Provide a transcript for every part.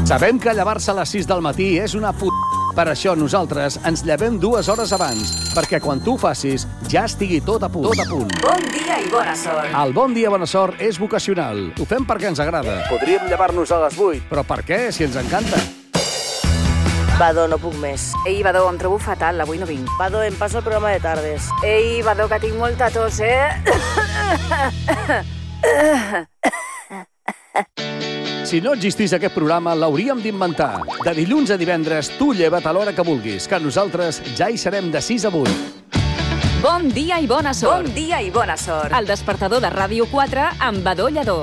Sabem que llevar-se a les 6 del matí és una Per això nosaltres ens llevem 2 hores abans, perquè quan tu ho facis ja estigui tot a punt. Bon dia i bona sort. El bon dia, bona sort és vocacional. Ho fem perquè ens agrada. Podríem llevar-nos a les 8, però per què, si ens encanta? Badó, no puc més. Ei, Badó, em trobo fatal, avui no vinc. Badó, em passo el programa de tardes. Ei, Badó, que tinc molta tos, Si no existís aquest programa, l'hauríem d'inventar. De dilluns a divendres, tu lleva't a l'hora que vulguis, que nosaltres ja hi serem de 6 a 8. Bon dia i bona sort. Bon dia i bona sort. El despertador de Ràdio 4 amb Badó Lledó.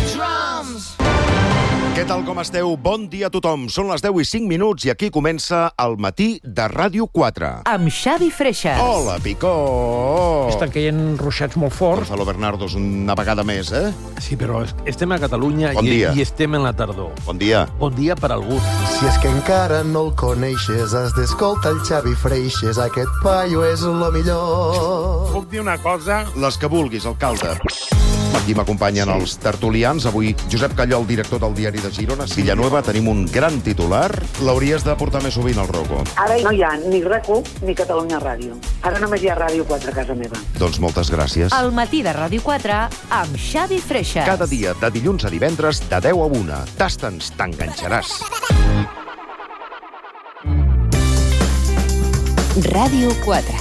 Què tal, com esteu? Bon dia a tothom. Són les 10 i 5 minuts i aquí comença el matí de Ràdio 4. Amb Xavi Freixas. Hola, Picó! Estan caient ruixats molt forts. Gonzalo Bernardos, una vegada més, Sí, però estem a Catalunya Bon dia. i estem en la tardor. Bon dia. Bon dia per algú. Si és que encara no el coneixes, has d'escoltar el Xavi Freixas. Aquest paio és lo millor. Puc dir una cosa? Les que vulguis, alcalde. Aquí m'acompanyen els tertulians. Avui, Josep Callol, director del diari de Girona. Villanueva, tenim un gran titular. L'hauries de portar més sovint al Rocco. Ara no hi ha ni RAC1 ni Catalunya Ràdio. Ara només hi ha Ràdio 4 a casa meva. Doncs moltes gràcies. El matí de Ràdio 4 amb Xavi Freixas. Cada dia, de dilluns a divendres, de 10 a 1. Tasta'ns, t'enganxaràs. Ràdio 4.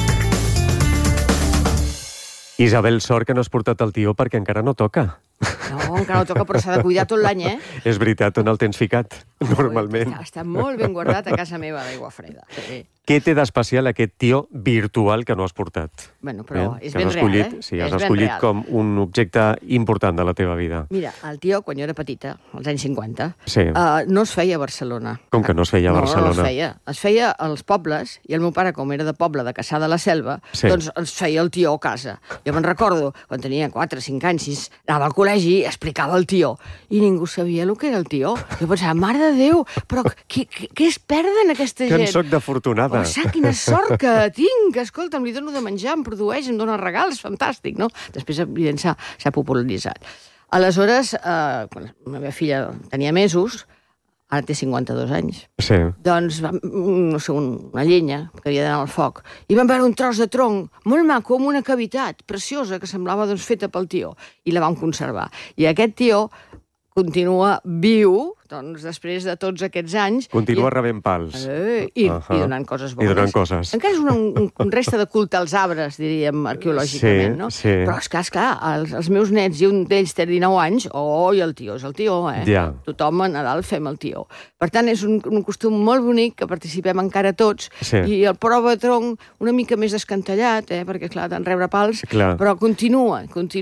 Isabel, sort que no has portat el tió perquè encara no toca. No, encara no toca, però s'ha de cuidar tot l'any, És veritat, on el tens ficat, normalment. Està molt ben guardat a casa meva d'aigua freda. Sí. Què té d'especial aquest tió virtual que no has portat? Bueno, però és que ben has real, escollit, Sí, has És ben escollit real. com un objecte important de la teva vida. Mira, el tió, quan jo era petita, als anys 50, Sí. no es feia a Barcelona. Com que no es feia a Barcelona? No es feia. Es feia als pobles, i el meu pare, com era de poble de Cassà de la Selva, Sí. doncs es feia el tió a casa. Jo me'n recordo, quan tenia 4 o 5 anys, anava al col·legi i explicava el tió, i ningú sabia el que era el tió. Jo pensava, mare de Déu, però què es perden aquesta Que gent? en soc d'afortunada. Oh, saps quina sort que tinc, que, escolta'm, li dono de menjar, em produeix, em dona regals, fantàstic, no? Després, evident, s'ha popularitzat. Aleshores, quan la meva filla tenia mesos, ara té 52 anys, Sí. doncs, no sé, una llenya que havia d'anar al foc, i vam veure un tros de tronc molt maco, amb una cavitat preciosa que semblava doncs, feta pel tió, i la vam conservar. I aquest tió continua viu, doncs, després de tots aquests anys. Continua rebent pals. I donant coses bones. I donant coses. Encara és un reste de culte als arbres, diríem, arqueològicament, Sí, no? sí. Però, esclar, els meus nets, i un d'ells té 19 anys, i el tió és el tió, Ja. Tothom a Nadal fem el tió. Per tant, és un costum molt bonic, que participem encara tots, Sí. i el prova de tronc una mica més descantellat, perquè, clar, tant rebre pals, Clar. però continua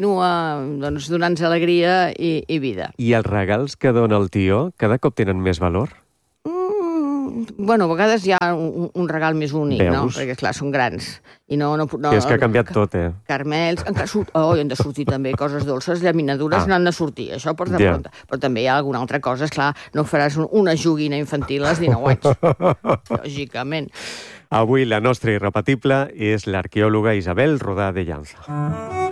doncs, donant-nos alegria i vida. I els regals que dona el tió cada cop tenen més valor? Bueno, a vegades hi ha un regal més únic, no? Veus? Perquè, clar, són grans. I no, És que ha canviat tot, Carmels, han de sortir també coses dolces, llaminadures n'han de sortir, això per Ja. Però també hi ha alguna altra cosa, esclar, no faràs una joguina infantil als 19 anys, lògicament. Avui la nostra irrepetible és l'arqueòloga Isabel Rodà de Llanza.